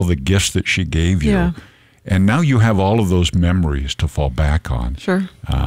the gifts that she gave you. Yeah. And now you have all of those memories to fall back on. Sure.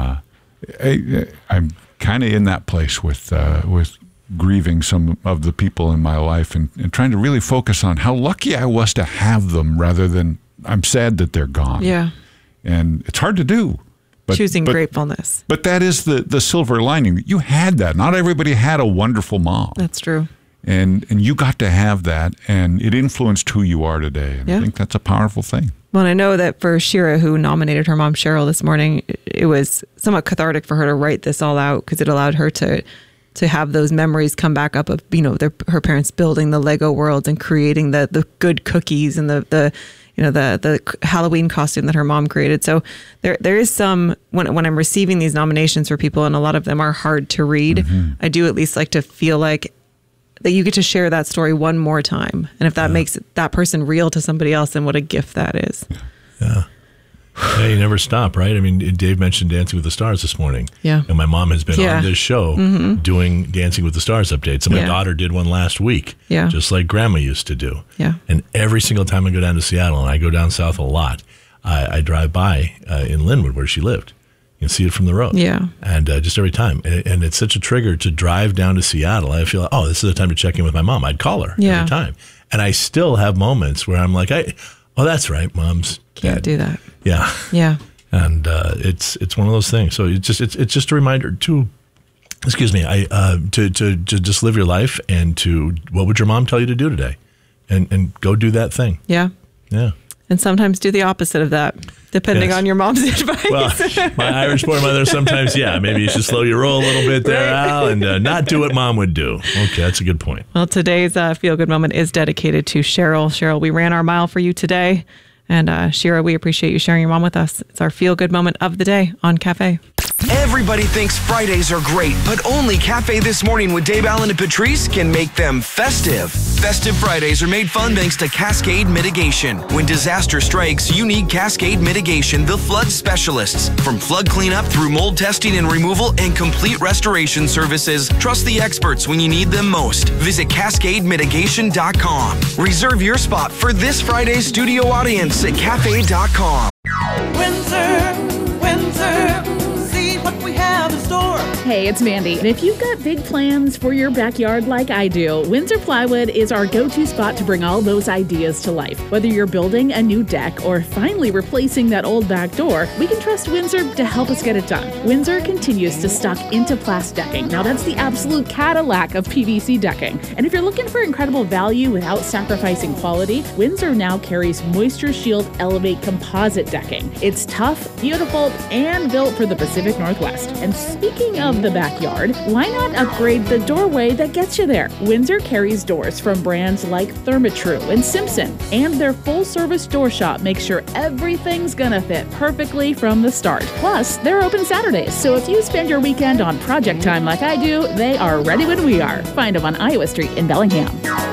I'm kind of in that place with grieving some of the people in my life and trying to really focus on how lucky I was to have them rather than I'm sad that they're gone. Yeah. And it's hard to do. Choosing gratefulness. But that is the silver lining. You had that. Not everybody had a wonderful mom. That's true. And you got to have that, and it influenced who you are today. And I think that's a powerful thing. Well, I know that for Shira, who nominated her mom, Cheryl, this morning, it was somewhat cathartic for her to write this all out because it allowed her to have those memories come back up of, her parents building the Lego world and creating the good cookies and the Halloween costume that her mom created. So there is some, when I'm receiving these nominations for people, and a lot of them are hard to read, I do at least like to feel like that you get to share that story one more time. And if that makes that person real to somebody else, then what a gift that is. Yeah. Yeah, you never stop, right? I mean, Dave mentioned Dancing with the Stars this morning. Yeah. And my mom has been on this show doing Dancing with the Stars updates. And my daughter did one last week, just like Grandma used to do. Yeah. And every single time I go down to Seattle, and I go down south a lot, I drive by in Linwood where she lived. You can see it from the road. Yeah. And just every time. And it's such a trigger to drive down to Seattle. I feel like, oh, this is the time to check in with my mom. I'd call her every time. And I still have moments where I'm like, oh, that's right, Mom's Can't dead. do that. Yeah. Yeah. And it's one of those things. So it's just a reminder to, to just live your life and to, what would your mom tell you to do today? And go do that thing. Yeah. Yeah. And sometimes do the opposite of that, depending on your mom's advice. Well, my Irish-born mother sometimes, maybe you should slow your roll a little bit there, Al, and not do what mom would do. Okay, that's a good point. Well, today's Feel Good Moment is dedicated to Cheryl. Cheryl, we ran our mile for you today. And Shira, we appreciate you sharing your mom with us. It's our Feel Good Moment of the day on Cafe. Everybody thinks Fridays are great, but only Cafe This Morning with Dave Allen and Patrice can make them festive. Festive Fridays are made fun thanks to Cascade Mitigation. When disaster strikes, you need Cascade Mitigation, the flood specialists. From flood cleanup through mold testing and removal and complete restoration services, trust the experts when you need them most. Visit CascadeMitigation.com. Reserve your spot for this Friday's studio audience at Cafe.com. Windsor, see what we have in store. Hey, it's Mandy. And if you've got big plans for your backyard like I do, Windsor Plywood is our go-to spot to bring all those ideas to life. Whether you're building a new deck or finally replacing that old back door, we can trust Windsor to help us get it done. Windsor continues to stock Into-Plast decking. Now that's the absolute Cadillac of PVC decking. And if you're looking for incredible value without sacrificing quality, Windsor now carries Moisture Shield Elevate composite decking. It's tough, beautiful, and built for the Pacific Northwest. And speaking of the backyard, why not upgrade the doorway that gets you there? Windsor carries doors from brands like Therma-Tru and Simpson, and their full-service door shop makes sure everything's gonna fit perfectly from the start. Plus, they're open Saturdays, so if you spend your weekend on project time like I do, they are ready when we are. Find them on Iowa Street in Bellingham.